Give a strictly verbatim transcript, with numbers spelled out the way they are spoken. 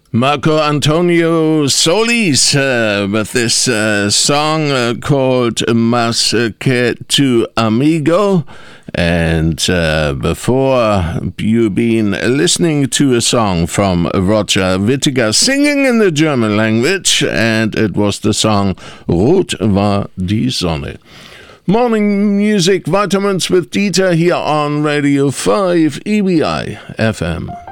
Marco Antonio Solis uh, with this uh, song uh, called Mas Que Tu Amigo. And uh, before, you've been listening to a song from Roger Whittaker singing in the German language, and it was the song Rot war die Sonne. Morning Music Vitamins with Dieter here on Radio five E B I F M.